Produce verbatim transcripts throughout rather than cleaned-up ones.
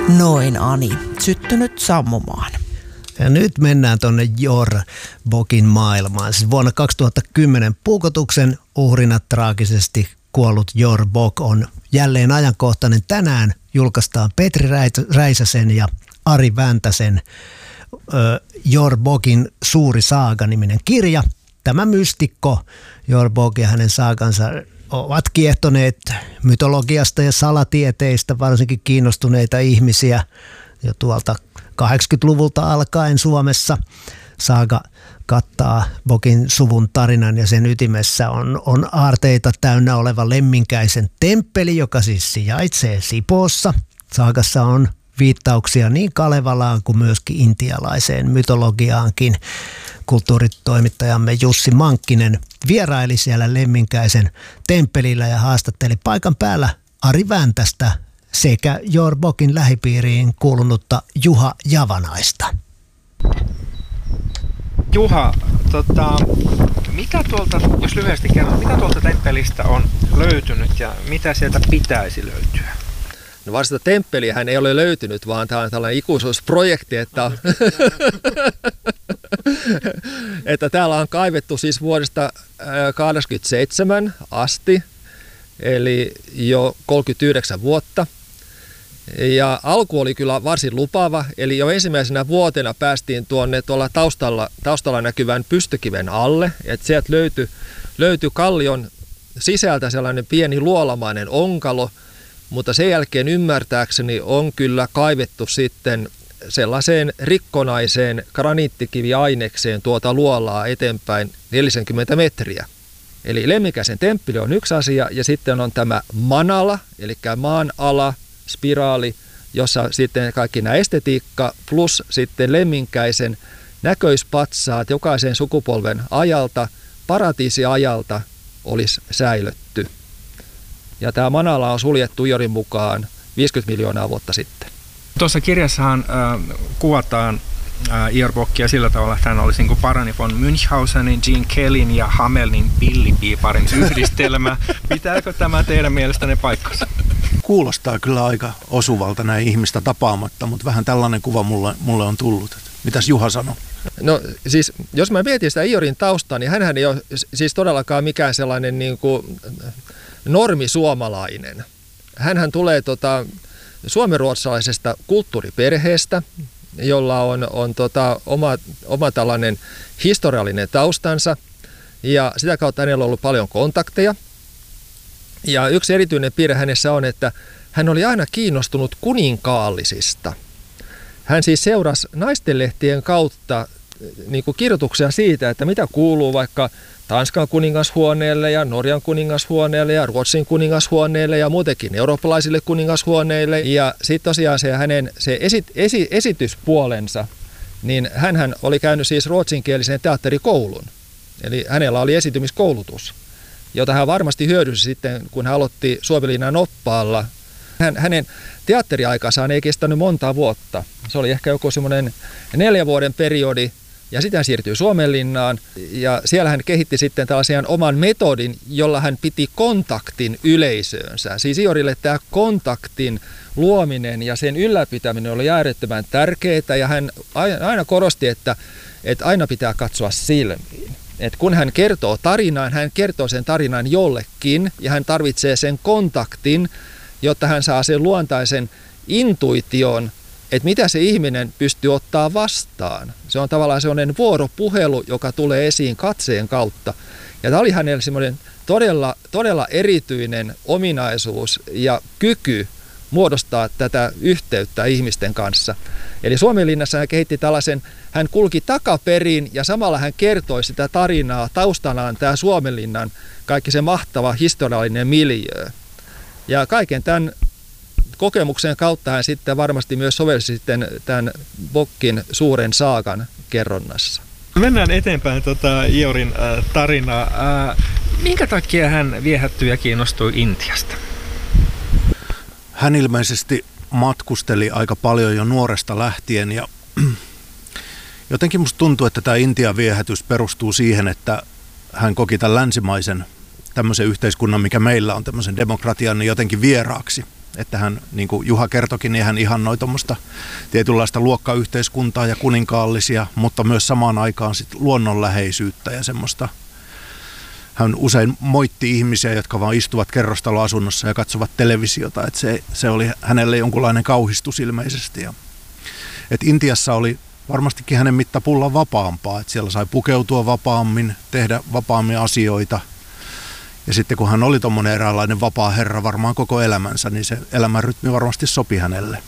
Noin Ani, syttynyt sammumaan. Ja nyt mennään tuonne Jor-Bokin maailmaan. Siis vuonna kaksituhattakymmenen puukotuksen uhrina traagisesti kuollut Jor-Bok on jälleen ajankohtainen. Tänään julkaistaan Petri Räisäsen ja Ari Väntäsen Jor-Bokin suuri saaga-niminen kirja. Tämä mystikko Jor-Bok ja hänen saagansa ovat kiehtoneet mytologiasta ja salatieteistä, varsinkin kiinnostuneita ihmisiä jo tuolta kahdeksankymmentäluvulta alkaen Suomessa. Saaga kattaa Bokin suvun tarinan ja sen ytimessä on, on aarteita täynnä oleva Lemminkäisen temppeli, joka siis sijaitsee Sipoossa. Saagassa on viittauksia niin Kalevalaan kuin myöskin intialaiseen mytologiaankin. Kulttuuritoimittajamme Jussi Mankkinen vieraili siellä Lemminkäisen temppelillä ja haastatteli paikan päällä Ari Väntästä sekä Jor-Bokin lähipiiriin kuulunutta Juha Javanaista. Juha, tota, mitä tuolta, jos lyhyesti kerron, mitä tuolta temppelistä on löytynyt ja mitä sieltä pitäisi löytyä? No varsinaista temppeliä ei ole löytynyt, vaan tämä on tällainen ikuisuusprojekti, että, että täällä on kaivettu siis vuodesta kahdeksankymmentäseitsemän asti, eli jo kolmekymmentäyhdeksän vuotta. Ja alku oli kyllä varsin lupaava, eli jo ensimmäisenä vuotena päästiin tuonne tuolla taustalla, taustalla näkyvän pystykiven alle, että sieltä löytyi, löytyi kallion sisältä sellainen pieni luolamainen onkalo, mutta sen jälkeen ymmärtääkseni on kyllä kaivettu sitten sellaiseen rikkonaiseen graniittikiviainekseen tuota luolaa eteenpäin neljäkymmentä metriä. Eli Lemminkäisen temppeli on yksi asia ja sitten on tämä manala, eli maan ala, spiraali, jossa sitten kaikki nämä estetiikka plus sitten Lemminkäisen näköispatsaat jokaisen sukupolven ajalta, paratiisiajalta olisi säilötty. Ja tämä manala on suljettu Jorin mukaan viisikymmentä miljoonaa vuotta sitten. Tuossa kirjassahan äh, kuvataan äh, Jor-Bokia sillä tavalla, että hän olisi niin kuin Parani von Münchhausenin, Gene Kellyn ja Hamelnin pillipiiparin yhdistelmä. Pitääkö tämä teidän mielestänne paikkansa? Kuulostaa kyllä aika osuvalta näin ihmistä tapaamatta, mutta vähän tällainen kuva mulle, mulle on tullut. Mitäs Juha sanoi? No siis, jos mä mietin sitä Iorin taustaa, niin hänhän ei ole siis todellakaan mikään sellainen niin kuin normisuomalainen. Hänhän tulee tota, suomenruotsalaisesta kulttuuriperheestä, jolla on, on tota, oma, oma tällainen historiallinen taustansa ja sitä kautta hänellä on ollut paljon kontakteja. Ja yksi erityinen piirre hänessä on, että hän oli aina kiinnostunut kuninkaallisista. Hän siis seurasi naistenlehtien kautta niin kuin kirjoituksia siitä, että mitä kuuluu vaikka Tanskan kuningashuoneelle ja Norjan kuningashuoneelle ja Ruotsin kuningashuoneelle ja muutenkin eurooppalaisille kuningashuoneille. Ja sitten tosiaan se hänen se esi, esi, esityspuolensa, niin hänhän oli käynyt siis ruotsinkielisen teatterikoulun. Eli hänellä oli esitymiskoulutus, jota hän varmasti hyödynsi sitten, kun hän aloitti Suomenlinnan oppaalla. Hän, hänen teatteriaikansa ei kestänyt monta vuotta. Se oli ehkä joku semmoinen neljän vuoden periodi, ja sitten hän siirtyi Suomenlinnaan, ja siellä hän kehitti sitten tällaisen oman metodin, jolla hän piti kontaktin yleisöönsä. Siis Iorille tämä kontaktin luominen ja sen ylläpitäminen oli äärettömän tärkeää, ja hän aina korosti, että, että aina pitää katsoa silmiin. Et kun hän kertoo tarinaan, hän kertoo sen tarinan jollekin, ja hän tarvitsee sen kontaktin, jotta hän saa sen luontaisen intuition, että mitä se ihminen pystyy ottaa vastaan. Se on tavallaan sellainen vuoropuhelu, joka tulee esiin katseen kautta. Ja tämä oli hänellä semmoinen todella, todella erityinen ominaisuus ja kyky muodostaa tätä yhteyttä ihmisten kanssa. Eli Suomenlinnassa hän kehitti tällaisen, hän kulki takaperin ja samalla hän kertoi sitä tarinaa taustanaan tämä Suomenlinnan kaikki se mahtava historiallinen miljöö. Ja kaiken tämän kokemuksen kautta hän sitten varmasti myös sovelsi sitten tämän Bokin suuren saagan kerronnassa. Mennään eteenpäin tuota Iorin äh, tarinaa. Äh, minkä takia hän viehättyi ja kiinnostui Intiasta? Hän ilmeisesti matkusteli aika paljon jo nuoresta lähtien ja jotenkin musta tuntuu, että tämä Intian viehätys perustuu siihen, että hän koki tämän länsimaisen tämmöisen yhteiskunnan, mikä meillä on, tämmöisen demokratian, niin jotenkin vieraaksi. Että hän, niin kuin Juha kertokin, niin hän ihannoi tuommoista tietynlaista luokkayhteiskuntaa ja kuninkaallisia, mutta myös samaan aikaan sit luonnonläheisyyttä ja semmoista. Hän usein moitti ihmisiä, jotka vaan istuvat kerrostaloasunnossa ja katsovat televisiota, että se, se oli hänelle jonkunlainen kauhistus ilmeisesti. Ja, että Intiassa oli varmastikin hänen mittapullaan vapaampaa, että siellä sai pukeutua vapaammin, tehdä vapaammin asioita. Ja sitten kun hän oli tuommoinen eräänlainen vapaa herra varmaan koko elämänsä, niin se elämänrytmi varmasti sopi hänelle.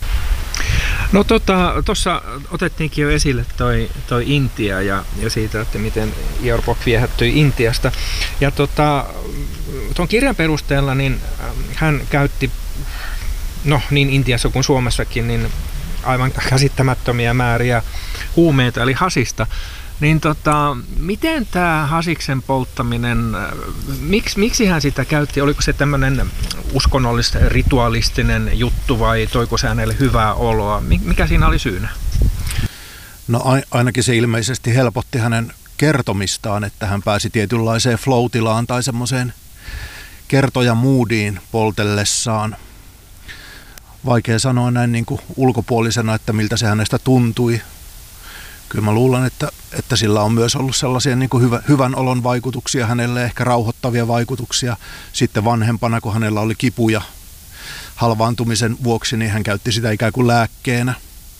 No tuossa tota, otettiinkin jo esille toi, toi Intia ja, ja siitä, että miten Ior Bock viehättyi Intiasta. Ja tota, tuon kirjan perusteella niin hän käytti, no niin Intiassa kuin Suomessakin, niin aivan käsittämättömiä määriä huumeita eli hasista. Niin tota, miten tämä hasiksen polttaminen, miksi, miksi hän sitä käytti? Oliko se tämmöinen uskonnollista, rituaalistinen juttu vai toiko se hänelle hyvää oloa? Mikä siinä oli syynä? No ainakin se ilmeisesti helpotti hänen kertomistaan, että hän pääsi tietynlaiseen flow-tilaan tai semmoiseen kertoja moodiin poltellessaan. Vaikea sanoa näin niin kuin ulkopuolisena, että miltä se hänestä tuntui. Kyllä mä luulen, että, että sillä on myös ollut sellaisia niin kuin hyvä, hyvän olon vaikutuksia hänelle, ehkä rauhoittavia vaikutuksia. Sitten vanhempana, kun hänellä oli kipuja halvaantumisen vuoksi, niin hän käytti sitä ikään kuin lääkkeenä.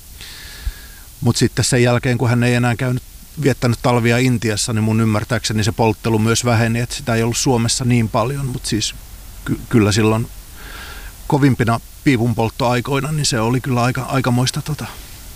Mutta sitten sen jälkeen, kun hän ei enää käynyt, viettänyt talvia Intiassa, niin mun ymmärtääkseni se polttelu myös väheni, että sitä ei ollut Suomessa niin paljon. Mutta siis ky- kyllä silloin kovimpina piipunpolttoaikoina, niin se oli kyllä aika, aikamoista tota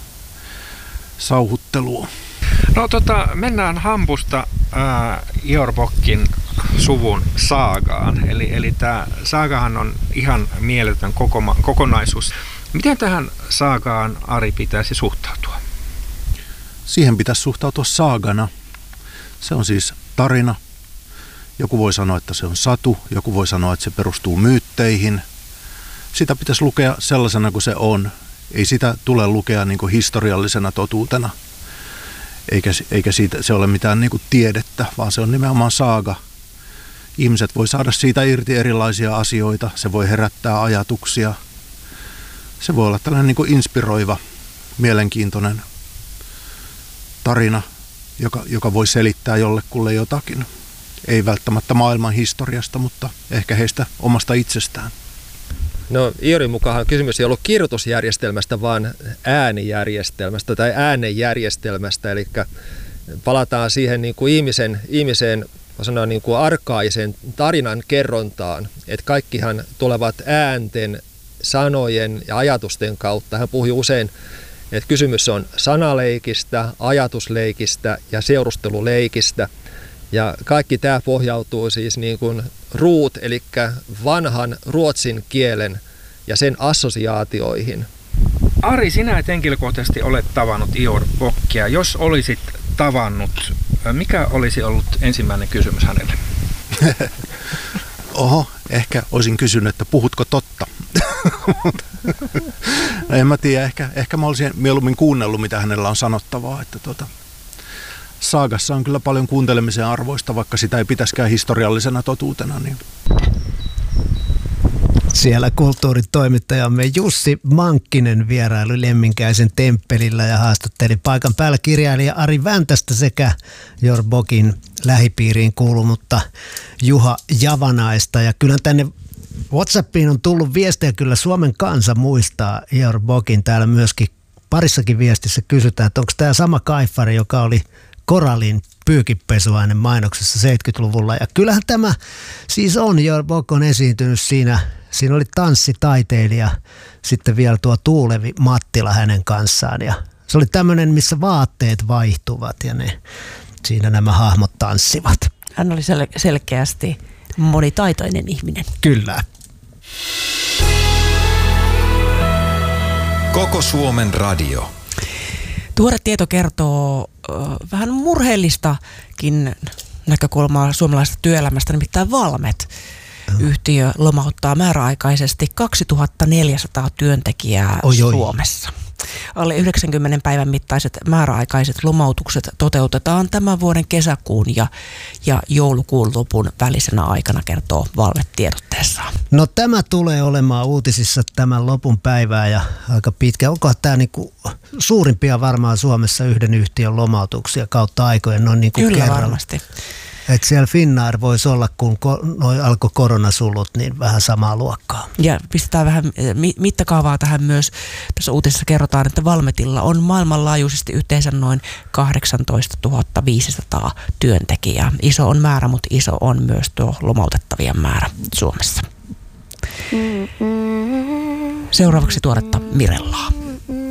sauhuttelua. No tota, mennään hampusta ää, Ior Bockin suvun saagaan. Eli, eli tämä saagahan on ihan mieletön kokoma, kokonaisuus. Miten tähän saagaan, Ari, pitäisi suhtautua? Siihen pitäisi suhtautua saagana. Se on siis tarina. Joku voi sanoa, että se on satu. Joku voi sanoa, että se perustuu myytteihin. Sitä pitäisi lukea sellaisena kuin se on. Ei sitä tule lukea niin kuin historiallisena totuutena, eikä, eikä siitä, se ole mitään niin kuin tiedettä, vaan se on nimenomaan saaga. Ihmiset voi saada siitä irti erilaisia asioita, se voi herättää ajatuksia. Se voi olla tällainen niin kuin inspiroiva, mielenkiintoinen tarina, joka, joka voi selittää jollekulle jotakin. Ei välttämättä maailman historiasta, mutta ehkä heistä omasta itsestään. No Iorin mukaan kysymys ei ollut kirjoitusjärjestelmästä, vaan äänijärjestelmästä tai äänenjärjestelmästä, eli palataan siihen niin kuin ihmisen, ihmisen sanon, niin kuin arkaisen tarinan kerrontaan, että kaikkihan tulevat äänten, sanojen ja ajatusten kautta. Hän puhui usein, että kysymys on sanaleikistä, ajatusleikistä ja seurusteluleikistä. Ja kaikki tämä pohjautuu siis niin kuin ruut, eli vanhan ruotsin kielen ja sen assosiaatioihin. Ari, sinä et henkilökohtaisesti olet tavannut Ior Bockia. Jos olisit tavannut, mikä olisi ollut ensimmäinen kysymys hänelle? Oho, ehkä olisin kysynyt, että puhutko totta? No en mä tiedä, ehkä, ehkä mä olisin mieluummin kuunnellut, mitä hänellä on sanottavaa, että tota... Saagassa on kyllä paljon kuuntelemisen arvoista, vaikka sitä ei pitäisikään historiallisena totuutena. Niin. Siellä kulttuuritoimittajamme Jussi Mankkinen vieraili Lemminkäisen temppelillä ja haastatteli paikan päällä kirjailija Ari Väntästä sekä Ior Bockin lähipiiriin kuulunutta Juha Javanaista. Ja kyllä tänne WhatsAppiin on tullut viestejä, kyllä Suomen kansa muistaa Ior Bockin. Täällä myöskin parissakin viestissä kysytään, että onko tämä sama kaifari, joka oli Koralin pyykinpesuainen mainoksessa seitsemänkymmentäluvulla. Ja kyllähän tämä siis on. Ior Bock on esiintynyt siinä. Siinä oli tanssitaiteilija, sitten vielä tuo Tuulevi Mattila hänen kanssaan. Ja se oli tämmöinen, missä vaatteet vaihtuvat ja ne, siinä nämä hahmot tanssivat. Hän oli sel- selkeästi monitaitoinen ihminen. Kyllä. Koko Suomen radio. Tuore tieto kertoo äh, vähän murheellistakin näkökulmaa suomalaisesta työelämästä, nimittäin Valmet. Yhtiö lomauttaa määräaikaisesti kaksituhattaneljäsataa työntekijää oi, oi. Suomessa. Alle yhdeksänkymmentä päivän mittaiset määräaikaiset lomautukset toteutetaan tämän vuoden kesäkuun ja, ja joulukuun lopun välisenä aikana, kertoo Valve tiedotteessaan. No tämä tulee olemaan uutisissa tämän lopun päivää ja aika pitkä. Onko tämä niinku suurimpia varmaan Suomessa yhden yhtiön lomautuksia kautta aikojen noin niinku Kyllä kerralla? varmasti. Että siellä Finnair voisi olla, kun ko- noi alkoi koronasulut, niin vähän samaa luokkaa. Ja pistetään vähän mittakaavaa tähän myös. Tässä uutisessa kerrotaan, että Valmetilla on maailmanlaajuisesti yhteensä noin kahdeksantoistatuhatta viisisataa työntekijää. Iso on määrä, mutta iso on myös tuo lomautettavien määrä Suomessa. Seuraavaksi tuoretta Mirellaa.